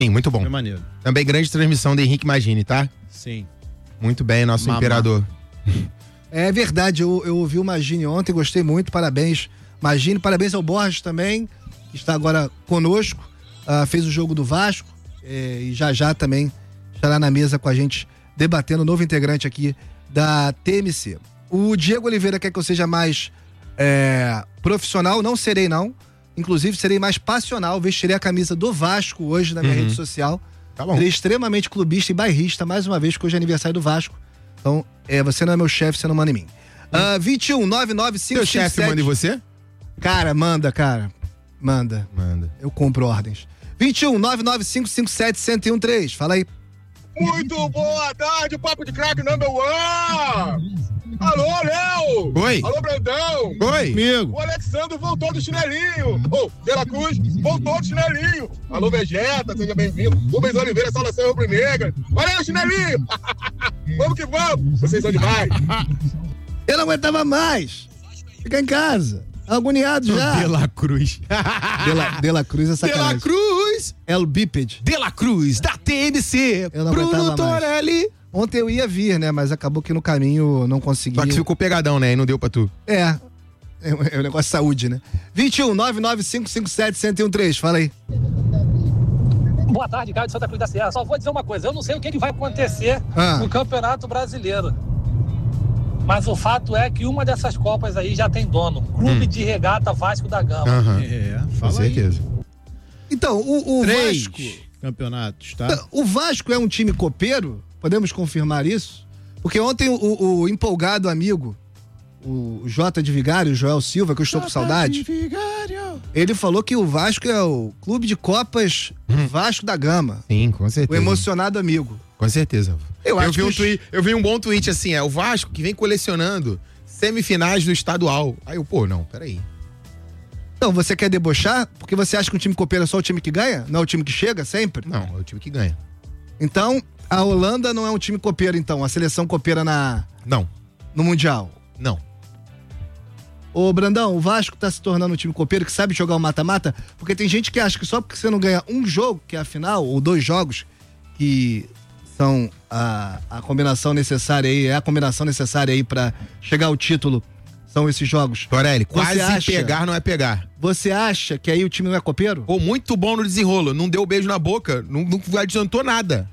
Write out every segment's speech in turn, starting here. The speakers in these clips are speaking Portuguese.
Sim, muito bom. Foi maneiro. Também grande transmissão de Henrique Magini, tá? Sim. Muito bem, nosso imperador. É verdade, eu ouvi o Magini ontem, gostei muito, parabéns Magini, parabéns ao Borges também, que está agora conosco, fez o jogo do Vasco e já também estará na mesa com a gente debatendo o novo integrante aqui da TMC. O Diego Oliveira quer que eu seja mais profissional, não serei não, inclusive serei mais passional, vestirei a camisa do Vasco hoje na minha rede social. Tá bom. Serei extremamente clubista e bairrista, mais uma vez, que hoje é aniversário do Vasco. Então, você não é meu chefe, você não manda em mim. 21 99557. Seu chefe manda em você? Cara, manda. Manda. Eu compro ordens. 21 99557-1013. Fala aí. Muito boa tarde, Papo de Crack number one! Alô, Léo! Oi! Alô, Brandão! Oi! Amigo! O Alexandre voltou do chinelinho! De la Cruz voltou do chinelinho! Alô, Vegeta, seja bem-vindo! Rubens Oliveira, saudação rubro-negra! Olha aí, chinelinho! Vamos que vamos! Vocês são demais! Eu não aguentava mais. Fica em casa. Agoniado já. De la Cruz. De la Cruz é De sacanagem. la Cruz! El Bípede. De la Cruz, da TMC. Eu não Bruno aguentava mais. Torelli. Ontem eu ia vir, né? Mas acabou que no caminho não consegui. Só que ficou pegadão, né? E não deu pra tu. É um negócio de saúde, né? 21 99557-1013. Fala aí. Boa tarde, Caio de Santa Cruz da Serra. Só vou dizer uma coisa, eu não sei o que vai acontecer no Campeonato Brasileiro. Mas o fato é que uma dessas Copas aí já tem dono. Clube de Regata Vasco da Gama. Fala Com certeza. Então, o 3 Vasco... campeonatos, tá? O Vasco é um time copeiro? Podemos confirmar isso? Porque ontem o empolgado amigo, o Jota de Vigário, o Joel Silva, que eu estou com saudade, ele falou que o Vasco é o clube de Copas Vasco da Gama. Sim, com O certeza. emocionado amigo. Com certeza. Eu vi um bom tweet assim, o Vasco que vem colecionando semifinais do estadual. Aí eu, não, peraí. Então, você quer debochar? Porque você acha que o time copeiro é só o time que ganha? Não é o time que chega sempre? Não, é o time que ganha. Então, a Holanda não é um time copeiro, então. A seleção copeira Não. no Mundial. Não. Ô, Brandão, o Vasco tá se tornando um time copeiro que sabe jogar o mata-mata? Porque tem gente que acha que só porque você não ganha um jogo, que é a final, ou 2 jogos, que são a combinação necessária aí, é a combinação necessária aí pra chegar ao título, são esses jogos. Torelli, quase acha- pegar não é pegar. Você acha que aí o time não é copeiro? Pô, muito bom no desenrolo. Não deu beijo na boca, não adiantou nada.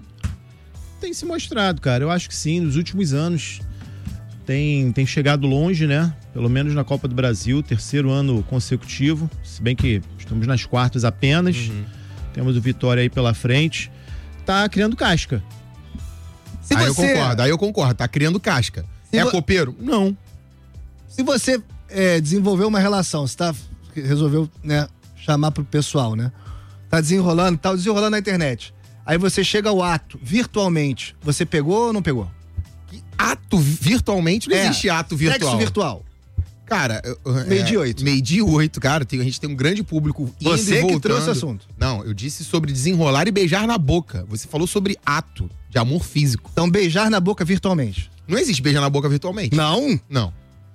Tem se mostrado, cara. Eu acho que sim, nos últimos anos tem chegado longe, né? Pelo menos na Copa do Brasil, 3º ano consecutivo. Se bem que estamos nas quartas apenas. Temos o Vitória aí pela frente. Tá criando casca. Eu concordo. Tá criando casca. Copeiro? Não. Se você desenvolveu uma relação, você resolveu, né, chamar pro pessoal, né? Tá desenrolando na internet. Aí você chega ao ato, virtualmente. Você pegou ou não pegou? Ato virtualmente? Não existe ato virtual. Sexo virtual. Cara, 12h08. 12h08, cara. A gente tem um grande público indo Você e voltando. que trouxe o assunto. Não, eu disse sobre desenrolar e beijar na boca. Você falou sobre ato de amor físico. Então, beijar na boca virtualmente. Não existe beijar na boca virtualmente. Não? Não.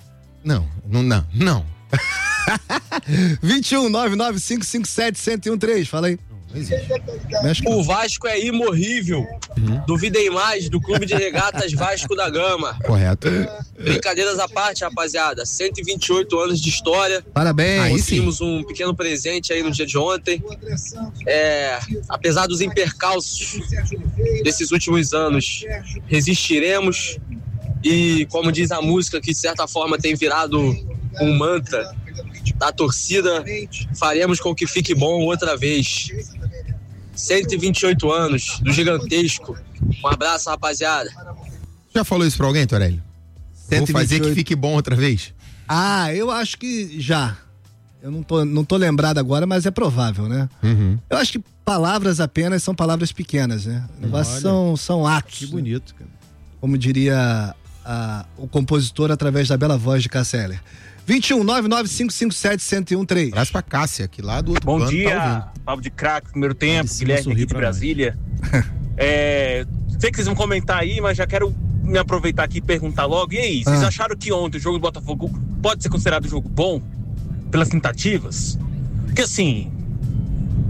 21 99557-1013. Fala aí. Não existe. O Vasco é imorrível. Duvidem mais do Clube de Regatas Vasco da Gama. Correto. Brincadeiras à parte, rapaziada. 128 anos de história. Parabéns. Aí sim. Conseguimos um pequeno presente aí no dia de ontem. Apesar dos impercalços desses últimos anos, resistiremos. E, como diz a música, que de certa forma tem virado um mantra da torcida, faremos com que fique bom outra vez. 128 anos do gigantesco. Um abraço, rapaziada. Já falou isso pra alguém, Torelli? Vou fazer que fique bom outra vez? Eu acho que já. Eu não tô lembrado agora, mas é provável, né? Eu acho que palavras apenas são palavras pequenas, né? São atos. Que bonito, cara. Como diria o compositor através da bela voz de Casseller. 21 99557-1013. Abraço pra Cássia, que lá do outro Bom plano dia, tá Papo de Crack, primeiro tempo, Esse Guilherme sorriu aqui de pra Brasília. Sei que vocês vão comentar aí, mas já quero me aproveitar aqui e perguntar logo. E aí, vocês acharam que ontem o jogo do Botafogo pode ser considerado um jogo bom? Pelas tentativas? Porque assim,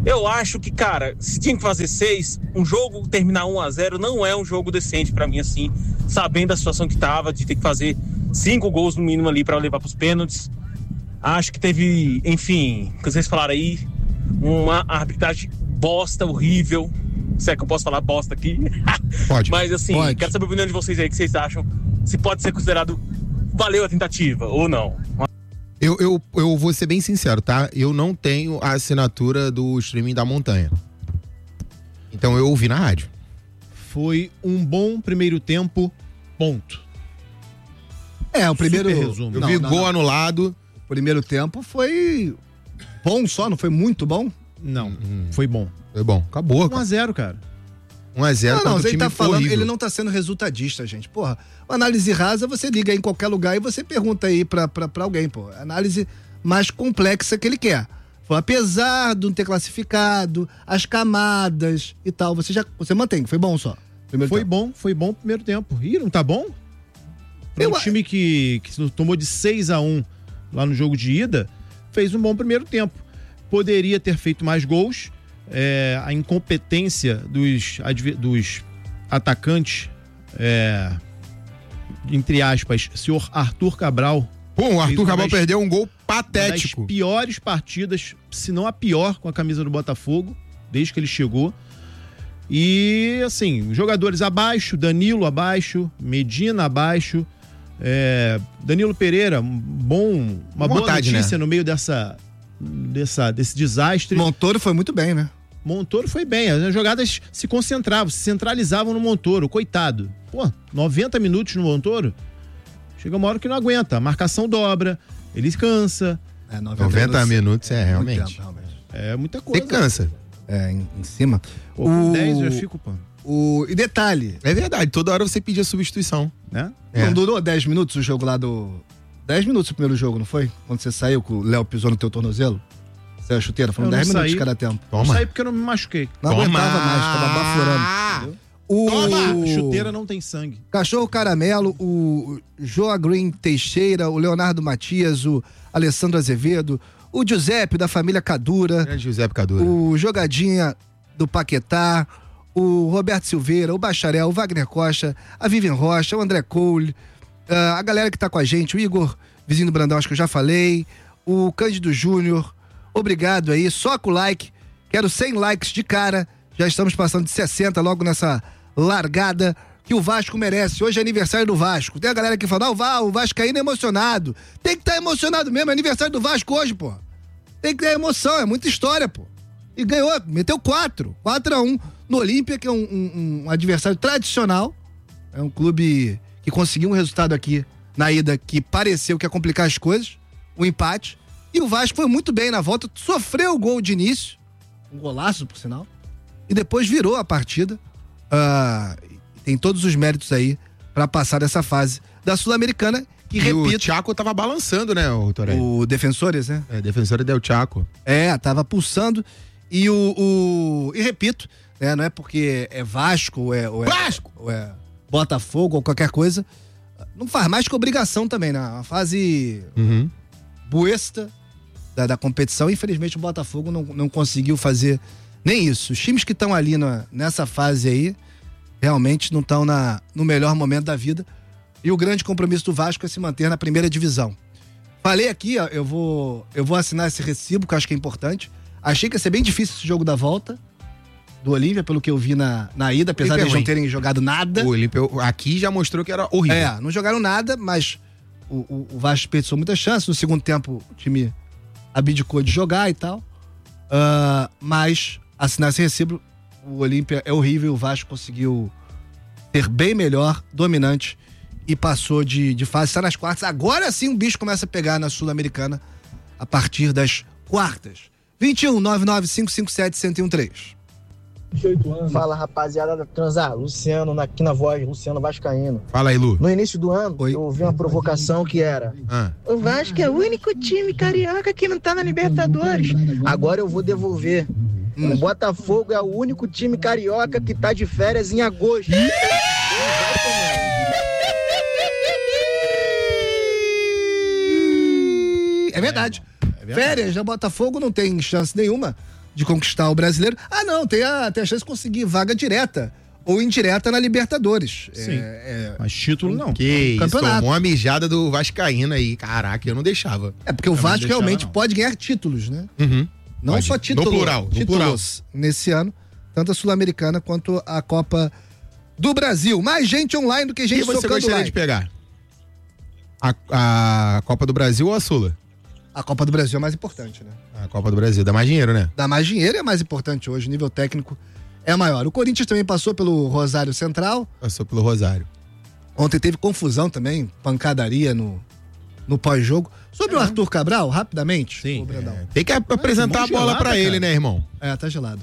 Eu acho que, cara, se tinha que fazer 6, um jogo terminar 1-0 não é um jogo decente pra mim, assim, sabendo a situação que tava, de ter que fazer 5 gols no mínimo ali pra levar pros pênaltis. Acho que teve, enfim, o que vocês falaram aí, uma arbitragem bosta, horrível. Se é que eu posso falar bosta aqui. Pode. Mas assim, Pode. quero saber a opinião de vocês aí, o que vocês acham, se pode ser considerado valeu a tentativa ou não. Eu vou ser bem sincero, tá? Eu não tenho a assinatura do streaming da Montanha. Então eu ouvi na rádio. Foi um bom primeiro tempo, ponto. O primeiro... Super resumo. Eu vi gol anulado. O primeiro tempo foi bom só, não foi muito bom? Não, foi bom. Foi bom. Acabou, cara. 1-0, cara. 1-0 Não, contra o ele time tá falando, horrível. ele não tá sendo resultadista, gente. Porra, análise rasa, você liga aí em qualquer lugar e você pergunta aí pra alguém, pô. Análise mais complexa que ele quer. Apesar de não ter classificado, as camadas e tal, você mantém, foi bom só. Foi bom o primeiro tempo. Ih, não tá bom? Um time que tomou de 6-1 lá no jogo de ida, fez um bom primeiro tempo. Poderia ter feito mais gols. A incompetência dos atacantes, entre aspas, senhor Arthur Cabral. Pô, o Arthur Fez Cabral uma das- perdeu um gol Uma patético. das piores partidas, se não a pior, com a camisa do Botafogo, desde que ele chegou. E, assim, jogadores abaixo, Danilo abaixo, Medina abaixo, Danilo Pereira, uma boa Vontade, notícia, né? no meio desse desastre. Montoro foi muito bem, né? Montoro foi bem, as jogadas se concentravam, se centralizavam no Montoro, coitado. Pô, 90 minutos no Montoro, chega uma hora que não aguenta, a marcação dobra, ele cansa, 90 minutos, realmente. Muito tempo, realmente. é muita Você coisa. cansa. Em cima. Pô, com 10 eu já fico, pô, E detalhe, É verdade, toda hora você pedia substituição. né? É. não durou 10 minutos o jogo lá do... 10 minutos o primeiro jogo, não foi? Quando você saiu, que o Léo pisou no teu tornozelo? Saiu a chuteira, foram Eu 10 não minutos saí. cada tempo. Não Toma. saí porque eu não me machuquei. Não aguentava mais, tava baforando. Toma! Chuteira não tem sangue. Cachorro Caramelo, o Joaquim Teixeira, o Leonardo Matias, o Alessandro Azevedo, o Giuseppe da família Cadura, Grande José Picadura. o Jogadinha do Paquetá, o Roberto Silveira, o Bacharel, o Wagner Costa, a Vivian Rocha, o André Cole, a galera que tá com a gente, o Igor Vizinho do Brandão, acho que eu já falei, o Cândido Júnior, obrigado aí, só com o like, quero 100 likes de cara, já estamos passando de 60 logo nessa largada que o Vasco merece. Hoje é aniversário do Vasco. Tem a galera que fala, o Vascaíno é emocionado. Tem que estar emocionado mesmo, é aniversário do Vasco hoje, pô. Tem que ter emoção, é muita história, pô. E ganhou, meteu 4-1 no Olímpia, que é um adversário tradicional. É um clube que conseguiu um resultado aqui na ida que pareceu que ia complicar as coisas, um empate. E o Vasco foi muito bem na volta, sofreu o gol de início, um golaço, por sinal, e depois virou a partida. Tem todos os méritos aí pra passar dessa fase da Sul-Americana, que, E repito, o Chaco tava balançando, né, o Torelli? o Defensores, né? Defensor Del Chaco. Tava pulsando. E e repito, não é porque é Vasco, ou é Botafogo ou qualquer coisa, não faz mais que obrigação também, né? Uma fase buesta da competição. Infelizmente o Botafogo não conseguiu fazer nem isso. Os times que estão ali nessa fase aí realmente não estão no melhor momento da vida. E o grande compromisso do Vasco é se manter na primeira divisão. Falei aqui, ó, eu vou assinar esse recibo, que eu acho que é importante. Achei que ia ser bem difícil esse jogo da volta do Olímpia, pelo que eu vi na ida, apesar de eles não terem jogado nada. O Olímpia aqui já mostrou que era horrível. Não jogaram nada, mas o Vasco desperdiçou muitas chances. No segundo tempo, o time abdicou de jogar e tal. Mas assinar esse recibo, o Olímpia é horrível, o Vasco conseguiu ser bem melhor, dominante, e passou de fase, está nas quartas. Agora sim o bicho começa a pegar na Sul-Americana a partir das quartas. 21-99557-1013. Fala, rapaziada da Transar, Luciano aqui na voz, Luciano Vascaíno. Fala aí, Lu. No início do ano, Oi. eu ouvi uma provocação que era: o Vasco é o único time carioca que não tá na Libertadores. Agora eu vou devolver. O Botafogo é o único time carioca que tá de férias em agosto. É verdade. Férias, já Botafogo não tem chance nenhuma. de conquistar o brasileiro. Não, tem a chance de conseguir vaga direta ou indireta na Libertadores. Sim. Mas título não. Que isso, tomou uma mijada do Vascaíno aí. Caraca, eu não deixava. Porque o Vasco realmente pode ganhar títulos, né? Não pode. Só títulos. No plural. Títulos nesse ano, tanto a Sul-Americana quanto a Copa do Brasil. Mais gente online do que gente socando. E você gostaria de pegar? A Copa do Brasil ou a Sula? A Copa do Brasil é mais importante, né? A Copa do Brasil dá mais dinheiro, né? Dá mais dinheiro, é mais importante hoje, o nível técnico é maior. O Corinthians também passou pelo Rosário Central. Passou pelo Rosário. Ontem teve confusão também, pancadaria no pós-jogo. Sobre o Arthur Cabral, rapidamente. Sim. Tem que apresentar a bola pra ele, né, irmão? Tá gelado.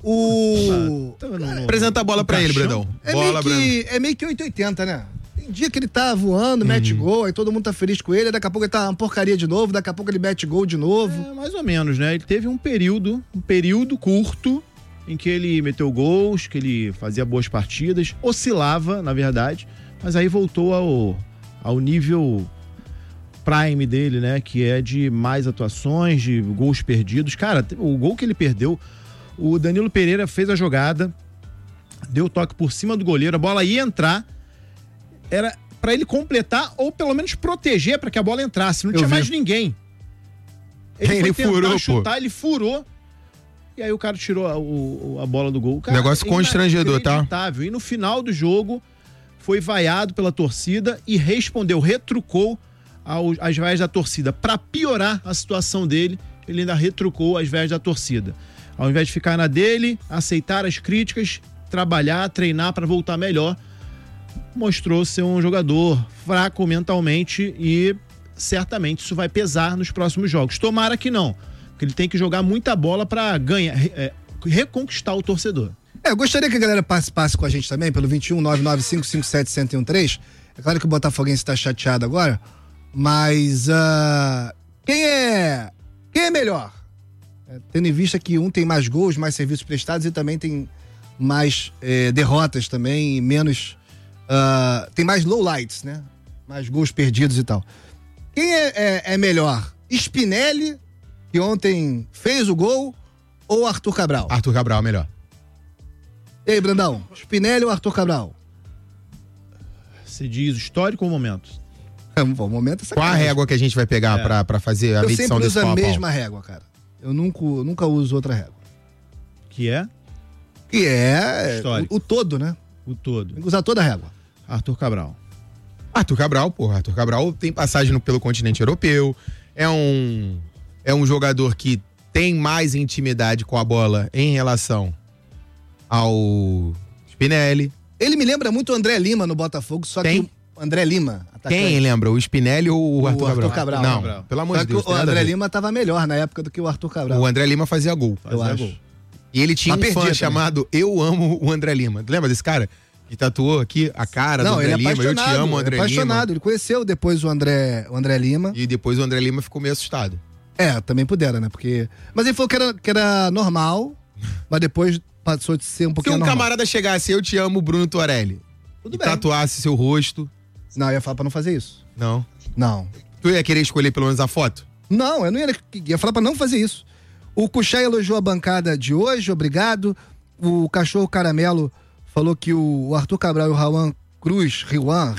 Apresenta a bola pra ele, Brandão. É meio que 880, né? Tem dia que ele tá voando, mete gol, aí todo mundo tá feliz com ele, daqui a pouco ele tá uma porcaria de novo, daqui a pouco ele mete gol de novo. Mais ou menos, né? Ele teve um período curto em que ele meteu gols, que ele fazia boas partidas, oscilava, na verdade, mas aí voltou ao nível prime dele, né? Que é de mais atuações, de gols perdidos. Cara, o gol que ele perdeu, o Danilo Pereira fez a jogada, deu o toque por cima do goleiro, a bola ia entrar, era pra ele completar ou pelo menos proteger pra que a bola entrasse. Não tinha mais ninguém. Ele furou, chutar, ele furou. E aí o cara tirou a bola do gol. Cara, negócio constrangedor, tá? E no final do jogo foi vaiado pela torcida e retrucou as vaias da torcida. Pra piorar a situação dele, ele ainda retrucou as vaias da torcida. Ao invés de ficar na dele, aceitar as críticas, trabalhar, treinar pra voltar melhor, mostrou ser um jogador fraco mentalmente e certamente isso vai pesar nos próximos jogos. Tomara que não, porque ele tem que jogar muita bola para ganhar, reconquistar o torcedor. Eu gostaria que a galera participasse com a gente também pelo 21-99557-1013. É claro que o Botafoguense está chateado agora, mas quem é melhor? Tendo em vista que um tem mais gols, mais serviços prestados e também tem mais derrotas também e menos... tem mais lowlights, né? Mais gols perdidos e tal. Quem é melhor? Spinelli, que ontem fez o gol, ou Arthur Cabral? Arthur Cabral, melhor. E aí, Brandão? Spinelli ou Arthur Cabral? Você diz histórico ou momento? O momento é sacanagem. Qual a régua que a gente vai pegar pra fazer a medição desse pau? Eu sempre uso a mesma régua, cara. Eu nunca uso outra régua. Que é? Que é o todo, né? O todo. Tem que usar toda a régua. Arthur Cabral. Arthur Cabral tem passagem pelo continente europeu, é um jogador que tem mais intimidade com a bola em relação ao Spinelli. Ele me lembra muito o André Lima no Botafogo, só que o André Lima. Atacante. Quem lembra? O Spinelli ou o Arthur Cabral? Não, pelo amor de Deus. O André Lima tava melhor na época do que o Arthur Cabral. O André Lima fazia gol. Eu acho. E ele tinha um fã chamado Eu Amo o André Lima. Lembra desse cara? Que tatuou aqui a cara do André Lima. Eu te amo, André Lima. Apaixonado. Ele conheceu depois o André Lima. E depois o André Lima ficou meio assustado. Também pudera, né? Mas ele falou que era normal, mas depois passou de ser um pouquinho normal. Se um camarada chegasse, eu te amo, Bruno Torelli, tudo bem, tatuasse seu rosto... Não, eu ia falar pra não fazer isso. Não? Não. Tu ia querer escolher pelo menos a foto? Não, eu não ia falar pra não fazer isso. O Cuxá elogiou a bancada de hoje, obrigado. O Cachorro Caramelo falou que o Arthur Cabral e o Juan Cruz, Juan,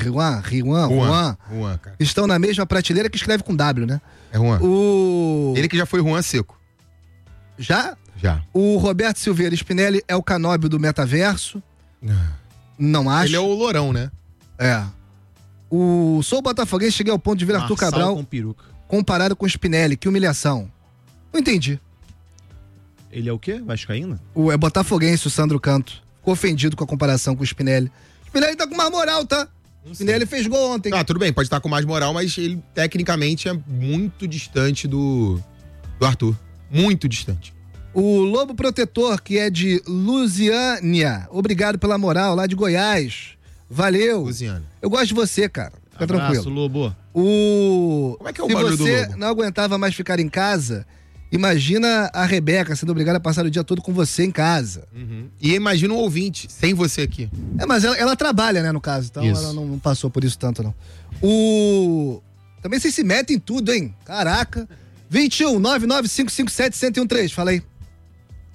estão na mesma prateleira, que escreve com W, né? É Juan. Ele que já foi Juan Seco. Já? Já. O Roberto Silveira Spinelli é o Canóbio do metaverso. Não acho. Ele é o Lourão, né? Sou botafoguense, cheguei ao ponto de ver Arthur Cabral com peruca comparado com o Spinelli. Que humilhação. Não entendi. Ele é o quê? Vascaíno? É botafoguense, o Sandro Canto. Ficou ofendido com a comparação com o Spinelli. O Spinelli tá com mais moral, tá? O Spinelli fez gol ontem. Tudo bem, pode estar com mais moral, mas ele tecnicamente é muito distante do Arthur. Muito distante. O Lobo Protetor, que é de Lusiânia. Obrigado pela moral, lá de Goiás. Valeu. Lusiana. Eu gosto de você, cara. Fica tranquilo. Lobo. Como é que é o barulho do Lobo? Se você não aguentava mais ficar em casa, imagina a Rebeca sendo obrigada a passar o dia todo com você em casa. E imagina um ouvinte, sem você aqui. Mas ela trabalha, né, no caso. Então isso. Ela não passou por isso tanto, não. Também vocês se metem em tudo, hein? Caraca. 21 99557 1013. Fala aí.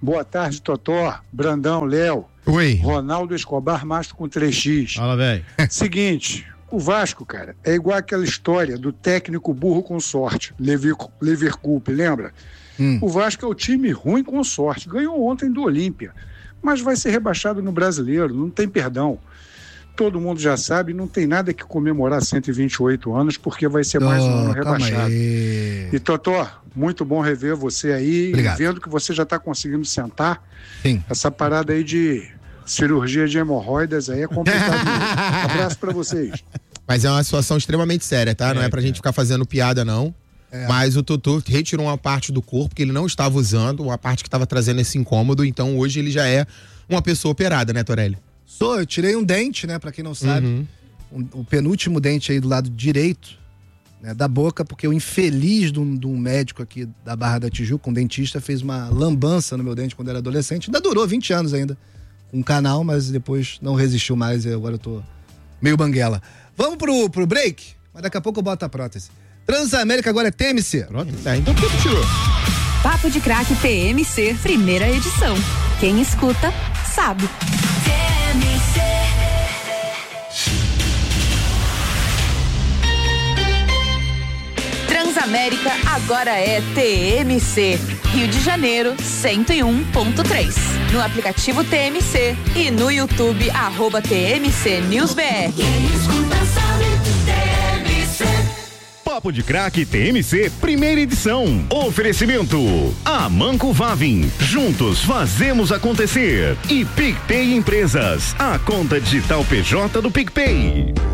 Boa tarde, Totó, Brandão, Léo. Oi. Ronaldo Escobar, Mastro com 3x. Fala, velho. Seguinte, o Vasco, cara, é igual aquela história do técnico burro com sorte, Leverkusen, lembra? O Vasco é o time ruim com sorte, ganhou ontem do Olímpia, mas vai ser rebaixado no Brasileiro, não tem perdão. Todo mundo já sabe, não tem nada que comemorar 128 anos, porque vai ser mais um ano rebaixado. E Totó, muito bom rever você aí, vendo que você já está conseguindo sentar. Sim. Essa parada aí de cirurgia de hemorroidas aí é complicado. Abraço pra vocês. Mas é uma situação extremamente séria, tá? Não é pra gente ficar fazendo piada, não. Mas o Totó retirou uma parte do corpo que ele não estava usando, uma parte que estava trazendo esse incômodo, então hoje ele já é uma pessoa operada, né, Torelli? Eu tirei um dente, né, pra quem não sabe, o penúltimo dente aí do lado direito, né, da boca, porque o infeliz de um médico aqui da Barra da Tijuca, um dentista, fez uma lambança no meu dente quando era adolescente, ainda durou 20 anos ainda, um canal, mas depois não resistiu mais e agora eu tô meio banguela. Vamos pro break? Mas daqui a pouco eu boto a prótese. Transamérica agora é TMC. Então tudo tirou. Papo de Craque TMC, primeira edição. Quem escuta, sabe. TMC. Transamérica agora é TMC. Rio de Janeiro, 101.3. No aplicativo TMC e no YouTube, @TMC News BR. Papo de Craque TMC, primeira edição. Oferecimento: Amanco Vavin. Juntos fazemos acontecer. E PicPay Empresas, a conta digital PJ do PicPay.